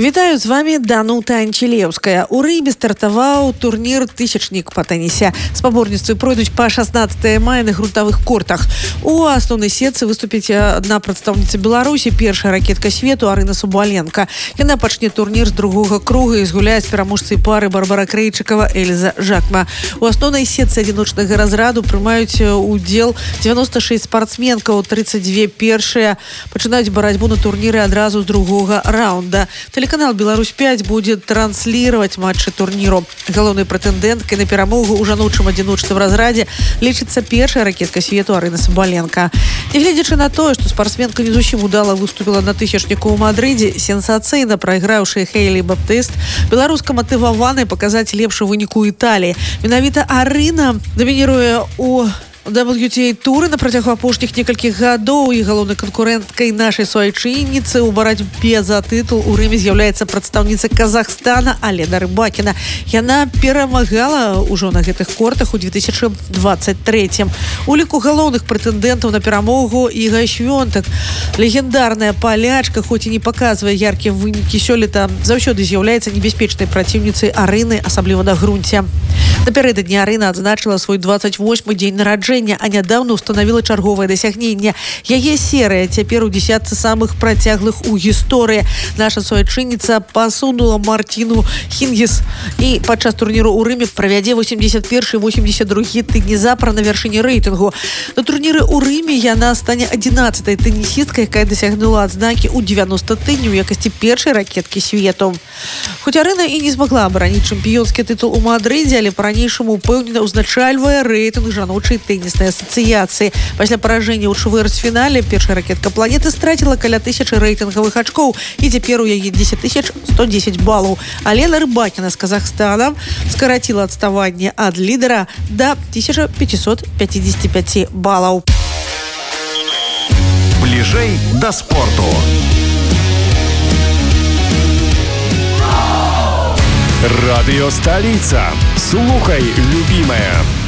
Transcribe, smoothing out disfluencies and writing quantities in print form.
Вітаю, з вами Данута Анчелеўская. У Рыме стартаваў турнір «Тысячнік» па тэнісе. Спаборніцтвы пройдуць па 16 мая на грунтавых кортах. У асноўнай сетцы выступіць адна прадстаўніца Беларусі, першая ракетка свету Арына Сабаленка. Яна пачне турнір з другога круга і згуляе з пераможцай пары Барбара Крейчыкова Эльза Жакма. У асноўнай сетцы адзіночнага разраду прымаюць удзел 96 спартсменкаў, 32 першыя пачынаюць барацьбу на турніры адразу з другога раунда. Телеканал «Беларусь-5» будет транслировать матчы турніру. Галоўнай прэтэндэнткай на перамогу ў жаночым адзіночным разрадзе лічыцца першая ракетка свету Арына Сабаленка. Нягледзячы на тое, што спартсменка не зусім удала выступіла на тысячніку ў Мадрыдзе, сенсацыйна прайграўшы Хейлі Баптыст, беларуска матываваная паказаць лепшы вынік у Італіі. Менавіта Арына дамініруе у WTA-туры на працягу апошніх некалькіх гадоў і галоўнай канкурэнткай нашай суайчынніцы ў барацьбе за тытул у Рыме з'яўляецца прадстаўніца Казахстана Алена Рыбакіна. Яна перамагала ўжо на гэтых кортах у 2023. У ліку галоўных прэтэндэнтаў на перамогу Іга Швёнтак. Легендарная палячка, хоць і не паказвае яркія вынікі сёлета, заўсёды з'яўляецца небяспечнай праціўніцай Арыны, асабліва на грунце. Напярэдадні Арына адзначыла свой 28-й дзень нараджэння, а нядаўна устанавіла чарговае дасягненне. Яе серыя цяпер у дзесятцы самых працяглых у гісторыі. Наша суайчынніца пасунула Мартіну Хінгіс і падчас турніру ў Рыме правядзе 81-й, 82-й тыдні запар на вяршыні рэйтынгу. На турніры ў Рыме яна стане 11-й тэнісісткай, якая дасягнула адзнакі ў 90 тыдняў у якасці першай ракеткі свету. Хоць Арына і не змагла абараніць чэмпіёнскі тытул у Мадрыдзе, але па-ранейшаму упэўнена ўзначальвае рэйтынг жаночай тэніснай асацыяцыі. Пасля паражэння ў чвэрцьфінале першая ракетка планеты страціла каля 1000 рэйтынгавых ачкоў і цяпер у яе 10110 балаў. Алена Рыбакіна з Казахстана скараціла адставанне ад лідара да 1555 балаў. Бліжэй да спорту. Радио «Столица». Слухай, любимая.